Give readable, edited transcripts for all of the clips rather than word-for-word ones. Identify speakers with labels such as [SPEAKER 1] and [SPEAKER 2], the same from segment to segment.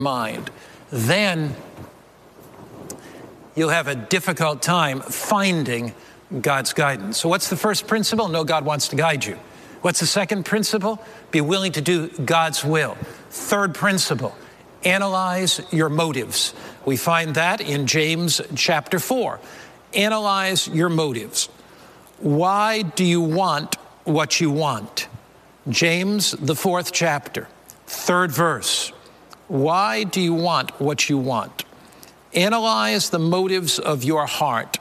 [SPEAKER 1] mind, then you'll have a difficult time finding God's guidance. So what's the first principle? Know God wants to guide you. What's the second principle? Be willing to do God's will. Third principle, analyze your motives. We find that in James chapter 4. Analyze your motives. Why do you want what you want? James, the 4th chapter, 3rd verse. Why do you want what you want? Analyze the motives of your heart.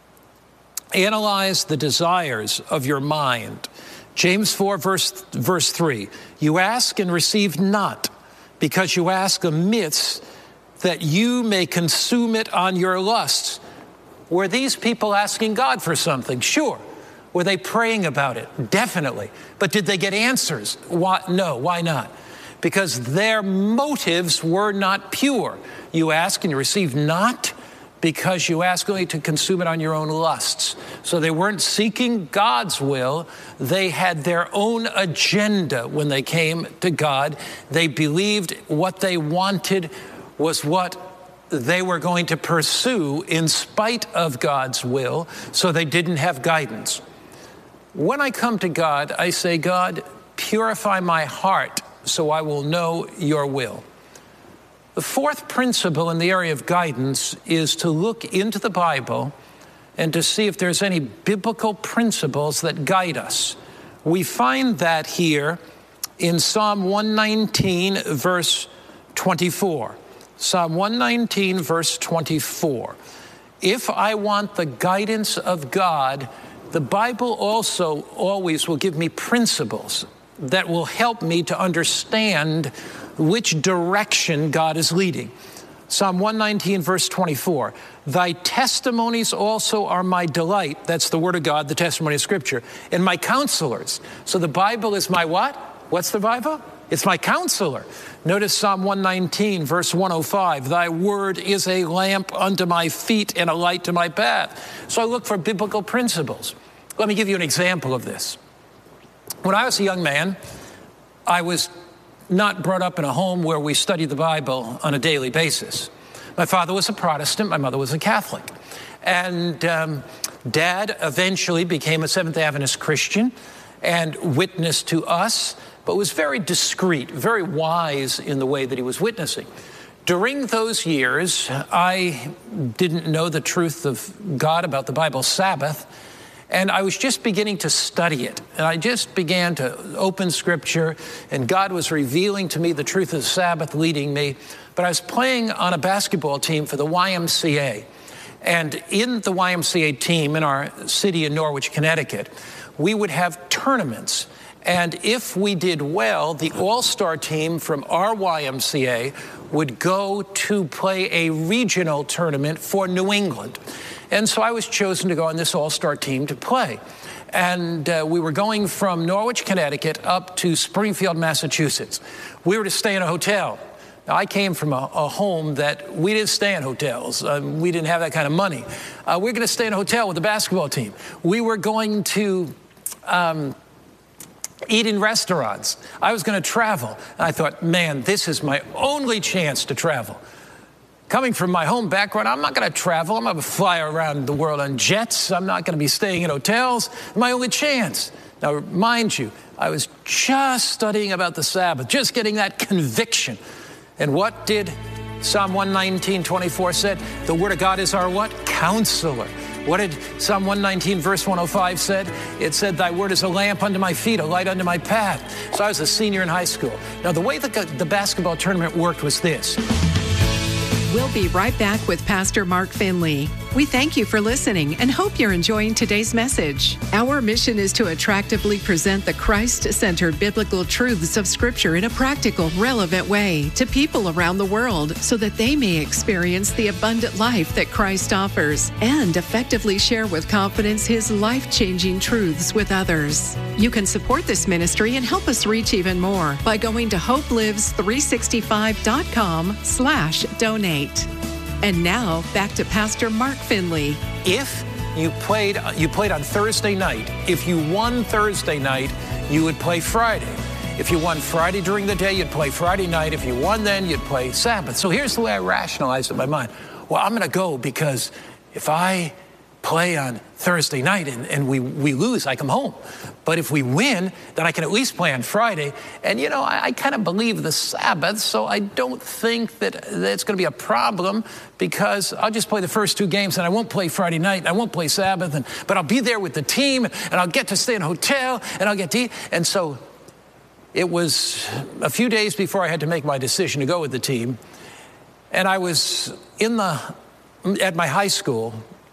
[SPEAKER 1] Analyze the desires of your mind. James 4, verse 3. You ask and receive not, because you ask amiss, that you may consume it on your lusts. Were these people asking God for something? Sure. Were they praying about it? Definitely. But did they get answers? No. Why not? Because their motives were not pure. You ask and you receive not, because you ask only to consume it on your own lusts. So they weren't seeking God's will. They had their own agenda when they came to God. They believed what they wanted was what they were going to pursue in spite of God's will, so they didn't have guidance. When I come to God, I say, God, purify my heart so I will know your will. The fourth principle in the area of guidance is to look into the Bible and to see if there's any biblical principles that guide us. We find that here in Psalm 119, verse 24. Psalm 119, verse 24. If I want the guidance of God, the Bible also always will give me principles that will help me to understand which direction God is leading. Psalm 119, verse 24. Thy testimonies also are my delight. That's the word of God, the testimony of Scripture. And my counselors. So the Bible is my what? What's the Bible? It's my counselor. Notice Psalm 119, verse 105. Thy word is a lamp unto my feet and a light to my path. So I look for biblical principles. Let me give you an example of this. When I was a young man, I was not brought up in a home where we studied the Bible on a daily basis. My father was a Protestant, my mother was a Catholic. And Dad eventually became a Seventh-day Adventist Christian and witnessed to us, but was very discreet, very wise in the way that he was witnessing. During those years, I didn't know the truth of God about the Bible Sabbath, and I was just beginning to study it. And I just began to open Scripture, and God was revealing to me the truth of the Sabbath, leading me. But I was playing on a basketball team for the YMCA. And in the YMCA team in our city in Norwich, Connecticut, we would have tournaments. And if we did well, the all-star team from our YMCA would go to play a regional tournament for New England. And so I was chosen to go on this all-star team to play. And we were going from Norwich, Connecticut, up to Springfield, Massachusetts. We were to stay in a hotel. Now, I came from a home that we didn't stay in hotels. We didn't have that kind of money. We were going to stay in a hotel with the basketball team. We were going to eat in restaurants. I was going to travel. And I thought, man, this is my only chance to travel. Coming from my home background, I'm not going to travel. I'm going to fly around the world on jets. I'm not going to be staying in hotels. My only chance. Now, mind you, I was just studying about the Sabbath, just getting that conviction. And what did Psalm 119:24 said? The Word of God is our what? Counselor. What did Psalm 119, verse 105 said? It said, thy word is a lamp unto my feet, a light unto my path. So I was a senior in high school. Now, the way the basketball tournament worked was this.
[SPEAKER 2] We'll be right back with Pastor Mark Finley. We thank you for listening and hope you're enjoying today's message. Our mission is to attractively present the Christ-centered biblical truths of Scripture in a practical, relevant way to people around the world so that they may experience the abundant life that Christ offers and effectively share with confidence His life-changing truths with others. You can support this ministry and help us reach even more by going to hopelives365.com/donate. And now, back to Pastor Mark Finley.
[SPEAKER 1] If you played on Thursday night, if you won Thursday night, you would play Friday. If you won Friday during the day, you'd play Friday night. If you won then, you'd play Sabbath. So here's the way I rationalized it in my mind. Well, I'm going to go because if I play on Thursday night and we lose, I come home. But if we win, then I can at least play on Friday. And, you know, I kind of believe the Sabbath, so I don't think that it's going to be a problem because I'll just play the first 2 games and I won't play Friday night and I won't play Sabbath. But I'll be there with the team and I'll get to stay in a hotel and I'll get to eat. And so it was a few days before I had to make my decision to go with the team. And I was at my high school.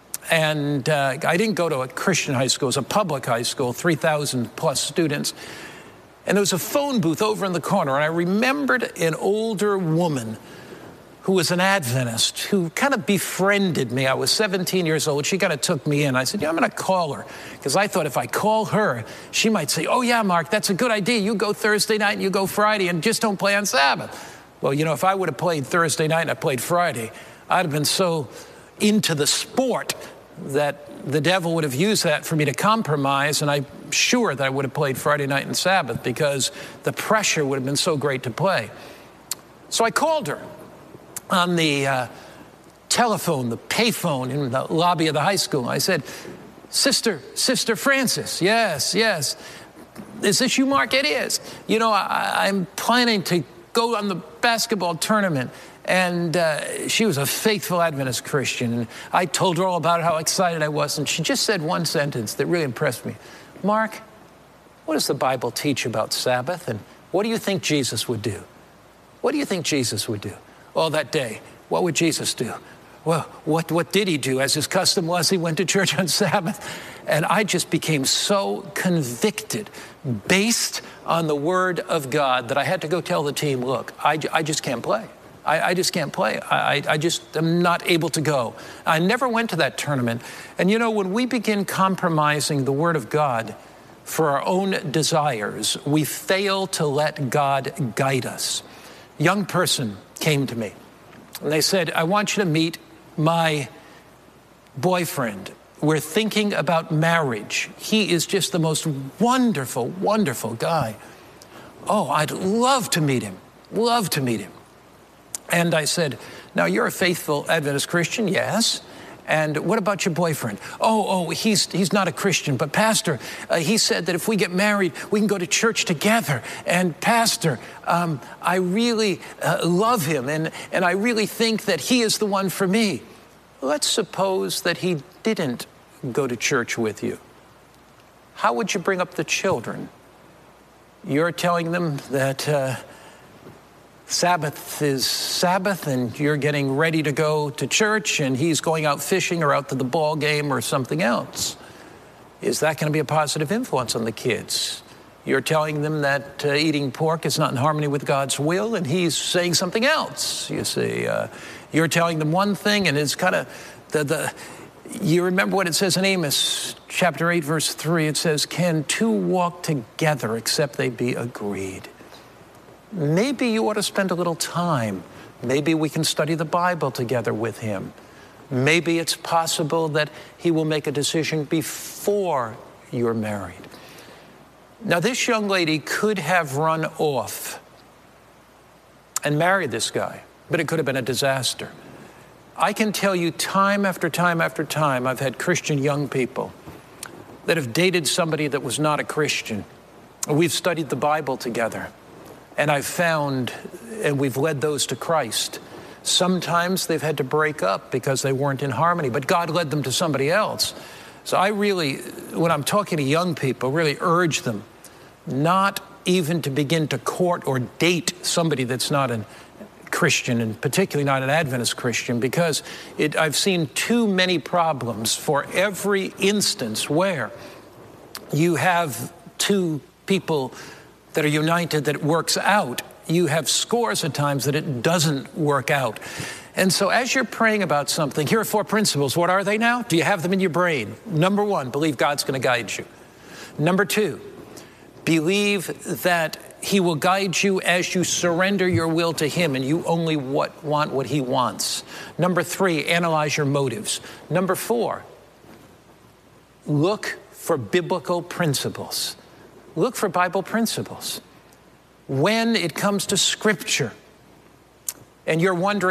[SPEAKER 1] And I didn't go to a Christian high school. It was a public high school, 3,000 plus students. And there was a phone booth over in the corner. And I remembered an older woman who was an Adventist who kind of befriended me. I was 17 years old. She kind of took me in. I said, yeah, I'm going to call her. Because I thought if I call her, she might say, oh, yeah, Mark, that's a good idea. You go Thursday night and you go Friday and just don't play on Sabbath. Well, you know, if I would have played Thursday night and I played Friday, I'd have been so into the sport that the devil would have used that for me to compromise, and I'm sure that I would have played Friday night and Sabbath because the pressure would have been so great to play. So I called her on the telephone, the payphone in the lobby of the high school. I said, Sister Francis, yes. Is this you, Mark? It is. You know, I'm planning to go on the basketball tournament. And she was a faithful Adventist Christian. And I told her all about it, how excited I was. And she just said one sentence that really impressed me. Mark, what does the Bible teach about Sabbath? And what do you think Jesus would do? What do you think Jesus would do? Oh, that day, what would Jesus do? Well, what did he do? As his custom was, he went to church on Sabbath. And I just became so convicted based on the Word of God that I had to go tell the team, look, I just can't play. I just can't play. I just am not able to go. I never went to that tournament. And you know, when we begin compromising the Word of God for our own desires, we fail to let God guide us. A young person came to me and they said, I want you to meet my boyfriend. We're thinking about marriage. He is just the most wonderful, wonderful guy. Oh, I'd love to meet him. Love to meet him. And I said, now you're a faithful Adventist Christian, yes. And what about your boyfriend? Oh, he's not a Christian, but Pastor, he said that if we get married, we can go to church together. And Pastor, I really love him, and I really think that he is the one for me. Let's suppose that he didn't go to church with you. How would you bring up the children? You're telling them that Sabbath is Sabbath, and you're getting ready to go to church, and he's going out fishing or out to the ball game or something else. Is that going to be a positive influence on the kids? You're telling them that eating pork is not in harmony with God's will, and he's saying something else, you see. You're telling them one thing, and it's kind of you remember what it says in Amos chapter 8, verse 3. It says, can 2 walk together except they be agreed? Maybe you ought to spend a little time. Maybe we can study the Bible together with him. Maybe it's possible that he will make a decision before you're married. Now, this young lady could have run off and married this guy, but it could have been a disaster. I can tell you time after time after time, I've had Christian young people that have dated somebody that was not a Christian. We've studied the Bible together. And I've found, and we've led those to Christ. Sometimes they've had to break up because they weren't in harmony, but God led them to somebody else. So I really, when I'm talking to young people, really urge them not even to begin to court or date somebody that's not a Christian, and particularly not an Adventist Christian, because I've seen too many problems for every instance where you have 2 people that are united that it works out. You have scores of times that it doesn't work out. And so as you're praying about something, here are 4 principles. What are they now? Do you have them in your brain? Number 1, believe God's going to guide you. Number 2, believe that he will guide you as you surrender your will to him and you only want what he wants. Number 3, analyze your motives. Number 4, look for biblical principles. Look for Bible principles. when it comes to Scripture, and you're wondering,